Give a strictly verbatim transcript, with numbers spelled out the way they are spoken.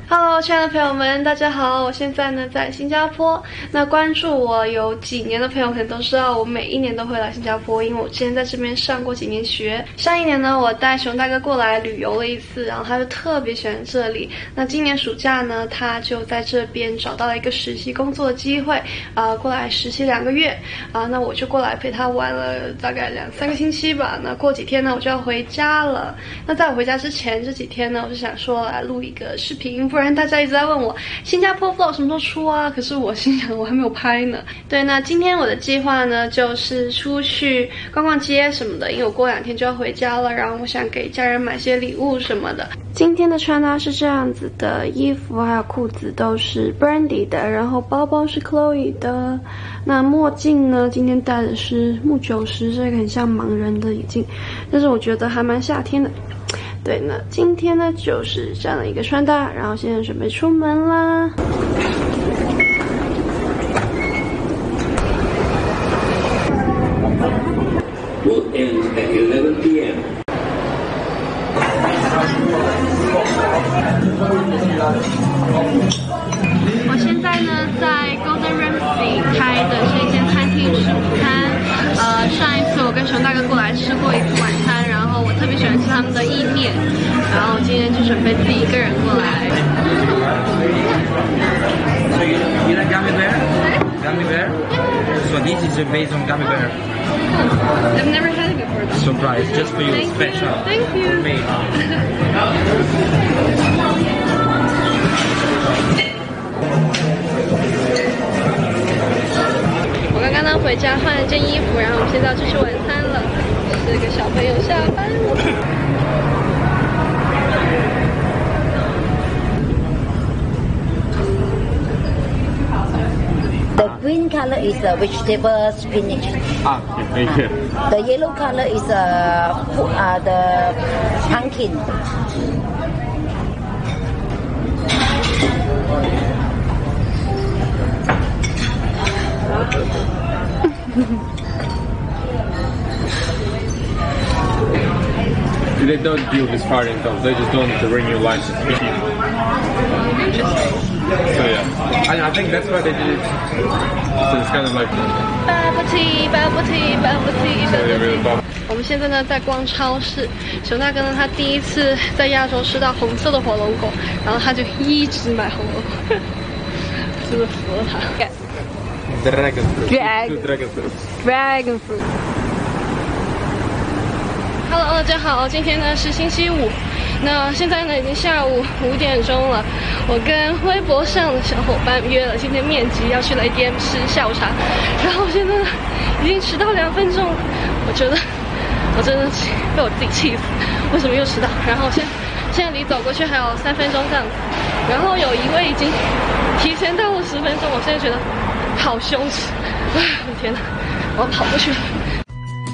Hello， 亲爱的朋友们，大家好！我现在呢在新加坡。那关注我有几年的朋友可能都知道，我每一年都会来新加坡，因为我之前在这边上过几年学。上一年呢，我带熊大哥过来旅游了一次，然后他就特别喜欢这里。那今年暑假呢，他就在这边找到了一个实习工作的机会，啊、呃，过来实习两个月啊、呃。那我就过来陪他玩了大概两三个星期吧。那过几天呢，我就要回家了。那在我回家之前这几天呢，我是想说来录一个视频，不然。不然大家一直在问我新加坡 vlog 什么时候出啊？可是我心想我还没有拍呢。对，那今天我的计划呢，就是出去逛逛街什么的，因为我过两天就要回家了，然后我想给家人买些礼物什么的。今天的穿搭是这样子的，衣服还有裤子都是 Brandy 的，然后包包是 Chloe 的。那墨镜呢，今天戴的是木九十，这个很像盲人的眼镜，但是我觉得还蛮夏天的。对，那今天呢就是这样的一个穿搭，然后现在准备出门啦。我现在呢在 Gordon Ramsay 开的是一间餐厅吃午餐，呃，上一次我跟熊大哥过来吃过一次晚餐，然后我特别喜欢吃他们的意面，然后今天就准备自己一个人过来。 So you, you like gummy bear? Gummy bear? So this is based on gummy bear. I've never had it before. Surprise, just for you, Thank special. You. Thank you. For me. 我刚刚呢回家换了件衣服，然后我们现在要去吃晚餐了。四个小朋友下班了。 The green color is a vegetable spinach. Ah, thank you. The yellow color is a uh, the pumpkin. They don't deal with foreign income, they just don't renew license. So yeah, I, I think that's why they did it. So it's kind of like bubble tea, bubble tea, bubble tea, so they really bubble tea. pop. 我们现在呢在逛超市，熊大哥呢他第一次在亚洲吃到红色的火龙果，然后他就一直买红龙果，真的服了他。 Dragon fruit. Dragon. Dragon fruit. Dragon fruit. Hello， 大家好，今天呢是星期五，那现在呢已经下午五点钟了。我跟微博上的小伙伴约了今天面基，要去雷迪 M 吃下午茶，然后我现在呢已经迟到两分钟了，我觉得我真的被我自己气死，为什么又迟到？然后现现在离走过去还有三分钟这样子，然后有一位已经提前到了十分钟，我现在觉得好羞耻，哎，我的天哪，我要跑过去了。